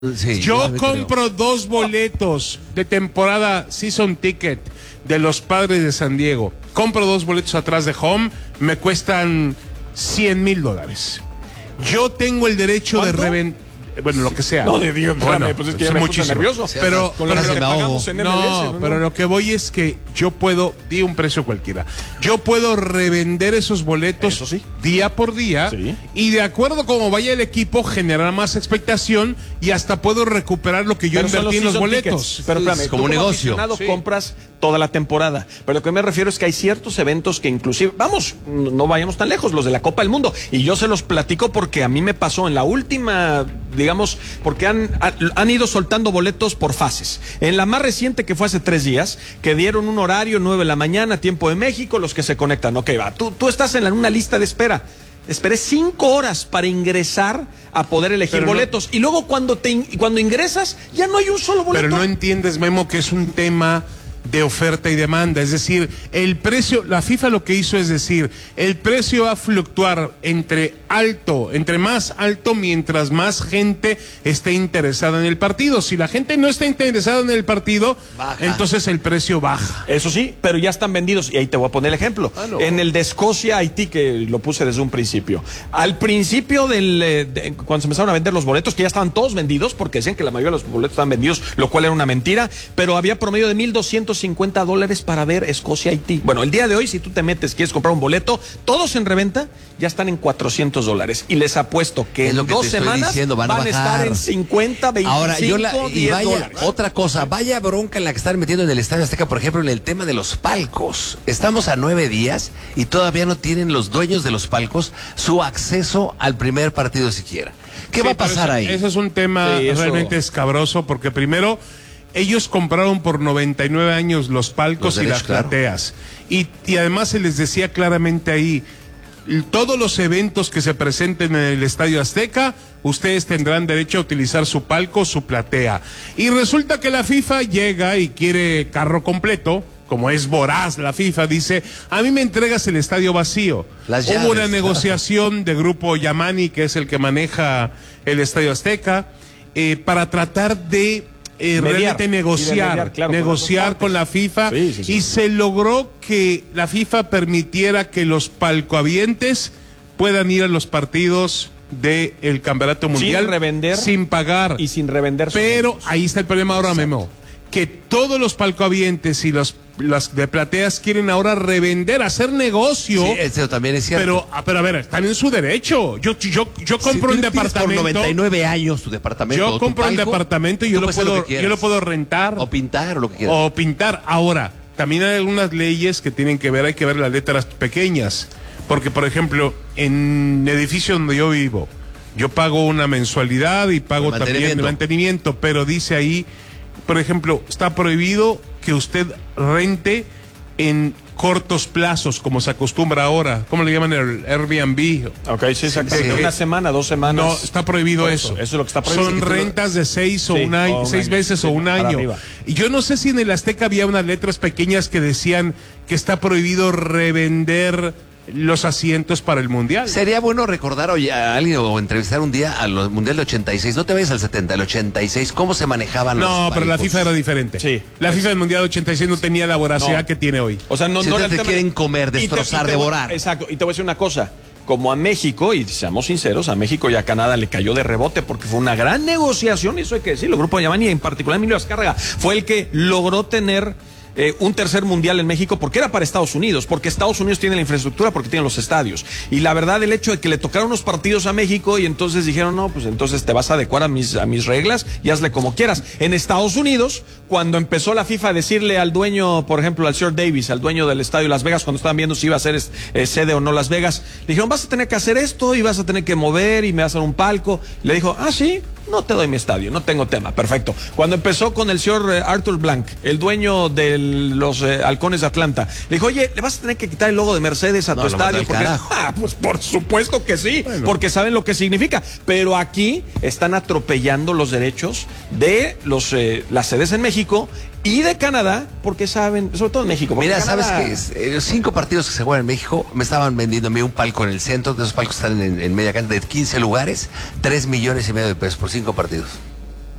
Sí, yo compro 2 boletos de temporada Season Ticket de los Padres de San Diego. Compro 2 boletos atrás de home, me cuestan $100,000. Yo tengo el derecho de revender. Bueno, lo que sea. No, de Dios, bueno, pues es que ya me puse nervioso. Pero, con lo que pagamos en MLS, no, pero lo que voy es que yo puedo, di un precio cualquiera, yo puedo revender esos boletos día por día, y de acuerdo como vaya el equipo, generar más expectación y hasta puedo recuperar lo que yo invertí en los boletos. Tickets. Pero espérame, es como un negocio. Compras toda la temporada. Pero lo que me refiero es que hay ciertos eventos que inclusive, vamos, no vayamos tan lejos, los de la Copa del Mundo. Y yo se los platico porque a mí me pasó en la última, digamos, porque han ido soltando boletos por fases. En la más reciente, que fue hace 3 días, que dieron un horario 9 de la mañana, tiempo de México, los que se conectan. Ok, va, tú estás en una lista de espera. Esperé 5 horas para ingresar a poder elegir boletos. Y luego cuando ingresas, ya no hay un solo boleto. Pero no entiendes, Memo, que es un tema de oferta y demanda, es decir, el precio, la FIFA lo que hizo es decir, el precio va a fluctuar entre más alto mientras más gente esté interesada en el partido. Si la gente no está interesada en el partido, baja. Entonces el precio baja. Eso sí, pero ya están vendidos, y ahí te voy a poner el ejemplo. En el de Escocia-Haití, que lo puse desde un principio. Al principio cuando se empezaron a vender los boletos, que ya estaban todos vendidos, porque decían que la mayoría de los boletos estaban vendidos, lo cual era una mentira, pero había promedio de $1,250 para ver Escocia-Haití. Bueno, el día de hoy, si tú te metes, quieres comprar un boleto, todos en reventa ya están en $400. Y les apuesto que en 2 semanas van a estar en 50, 25, ahora, y vaya, $10. Otra cosa, vaya bronca en la que están metiendo en el Estadio Azteca, por ejemplo, en el tema de los palcos. Estamos a 9 días y todavía no tienen los dueños de los palcos su acceso al primer partido siquiera. ¿Qué va a pasar ahí? Eso es un tema realmente escabroso, porque primero, ellos compraron por 99 años los palcos y las plateas. Y además se les decía claramente ahí, todos los eventos que se presenten en el Estadio Azteca, ustedes tendrán derecho a utilizar su palco, su platea. Y resulta que la FIFA llega y quiere carro completo, como es voraz la FIFA, dice, a mí me entregas el estadio vacío. Hubo una negociación de Grupo Yamani, que es el que maneja el Estadio Azteca, para tratar de realmente negociar con la FIFA, y se logró que la FIFA permitiera que los palcohabientes puedan ir a los partidos del Campeonato Mundial sin revender, sin pagar y sin revender. Pero ahí está el problema ahora, Memo, que todos los palcohabientes y las de plateas quieren ahora revender, hacer negocio. Sí, eso también es cierto. Pero a ver, están en su derecho. Yo compro un departamento. Por 99 años tu departamento. Yo compro un departamento y yo lo puedo rentar. O pintar, o lo que quieras. O pintar. Ahora, también hay algunas leyes que hay que ver las letras pequeñas. Porque, por ejemplo, en el edificio donde yo vivo, yo pago una mensualidad y pago también el mantenimiento, pero dice ahí, por ejemplo, está prohibido que usted rente en cortos plazos, como se acostumbra ahora. ¿Cómo le llaman? El Airbnb. Ok, sí, exactamente. Una semana, 2 semanas. No, está prohibido eso. Eso es lo que está prohibido. Son rentas de 6 o un año, 6 meses o un año. Y yo no sé si en el Azteca había unas letras pequeñas que decían que está prohibido revender los asientos para el Mundial. Sería bueno recordar a alguien o entrevistar un día al Mundial de 86, no te vayas al 70, el 86, ¿cómo se manejaban los palcos? No, pero la FIFA era diferente. Sí. La FIFA del Mundial de 86 no tenía la voracidad que tiene hoy. O sea, no te quieren comer, destrozar, devorar. Exacto, y te voy a decir una cosa. Como a México, y seamos sinceros, a México y a Canadá le cayó de rebote porque fue una gran negociación, y eso hay que decirlo. El Grupo Yamani, en particular Emilio Azcárraga, fue el que logró tener un tercer mundial en México, porque era para Estados Unidos, porque Estados Unidos tiene la infraestructura, porque tiene los estadios. Y la verdad, el hecho de que le tocaron unos partidos a México y entonces dijeron, no, pues entonces te vas a adecuar a mis reglas y hazle como quieras. En Estados Unidos, cuando empezó la FIFA a decirle al dueño, por ejemplo, al señor Davis, al dueño del estadio Las Vegas, cuando estaban viendo si iba a ser sede o no Las Vegas, le dijeron, vas a tener que hacer esto y vas a tener que mover y me vas a dar un palco. Le dijo, sí, no te doy mi estadio, no tengo tema, perfecto. Cuando empezó con el señor Arthur Blank, el dueño de los Halcones de Atlanta, le dijo, oye, le vas a tener que quitar el logo de Mercedes a tu estadio. Porque, pues por supuesto que sí, porque saben lo que significa. Pero aquí están atropellando los derechos de las sedes en México y de Canadá, porque saben, sobre todo en México. Mira, Canadá... sabes que los 5 partidos que se juegan en México, me estaban vendiendo a mí un palco en el centro, de esos palcos están en media cancha de 15 lugares, $3,5 millones por 5 partidos.